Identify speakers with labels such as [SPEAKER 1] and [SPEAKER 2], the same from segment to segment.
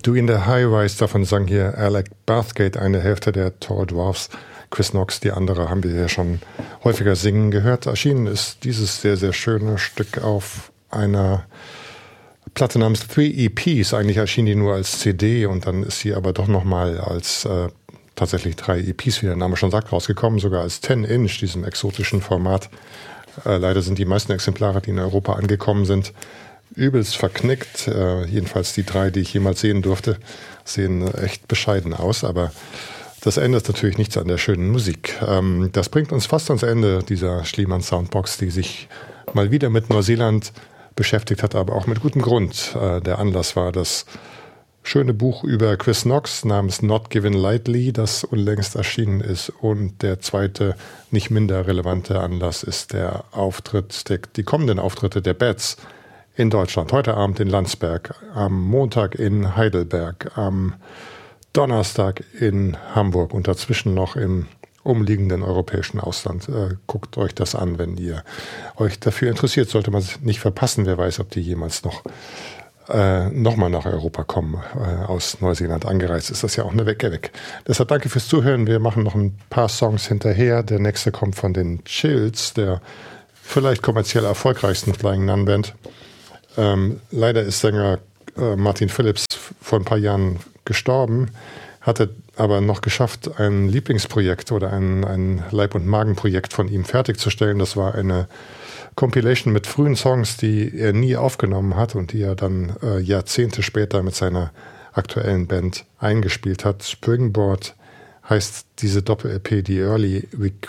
[SPEAKER 1] Doing the High Rise, davon sang hier Alec Bathgate, eine Hälfte der Tall Dwarfs. Chris Knox, die andere haben wir ja schon häufiger singen gehört. Erschienen ist dieses sehr, sehr schöne Stück auf einer Platte namens 3 EPs. Eigentlich erschien die nur als CD und dann ist sie aber doch nochmal als tatsächlich 3 EPs, wie der Name schon sagt, rausgekommen, sogar als 10-Inch, diesem exotischen Format. Leider sind die meisten Exemplare, die in Europa angekommen sind, übelst verknickt. Jedenfalls die 3, die ich jemals sehen durfte, sehen echt bescheiden aus, aber das ändert natürlich nichts an der schönen Musik. Das bringt uns fast ans Ende dieser Schliemann Soundbox, die sich mal wieder mit Neuseeland beschäftigt hat, aber auch mit gutem Grund. Der Anlass war das schöne Buch über Chris Knox namens Not Given Lightly, das unlängst erschienen ist. Und der zweite, nicht minder relevante Anlass ist der Auftritt, die kommenden Auftritte der Bats in Deutschland. Heute Abend in Landsberg, am Montag in Heidelberg, am Donnerstag in Hamburg und dazwischen noch im umliegenden europäischen Ausland. Guckt euch das an, wenn ihr euch dafür interessiert. Sollte man es nicht verpassen. Wer weiß, ob die jemals nochmal nach Europa kommen. Aus Neuseeland angereist ist das ja auch eine Wecke weg. Deshalb danke fürs Zuhören. Wir machen noch ein paar Songs hinterher. Der nächste kommt von den Chills, der vielleicht kommerziell erfolgreichsten Flying Nun Band. Leider ist Sänger Martin Phillips vor ein paar Jahren gestorben, hatte aber noch geschafft, ein Lieblingsprojekt oder ein Leib- und Magenprojekt von ihm fertigzustellen. Das war eine Compilation mit frühen Songs, die er nie aufgenommen hat und die er dann Jahrzehnte später mit seiner aktuellen Band eingespielt hat. Springboard heißt diese Doppel-EP, die Early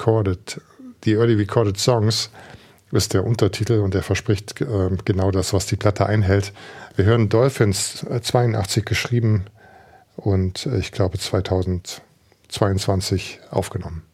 [SPEAKER 1] Recorded Songs, ist der Untertitel und der verspricht genau das, was die Platte einhält. Wir hören Dolphins, 82 geschrieben und ich glaube 2022 aufgenommen.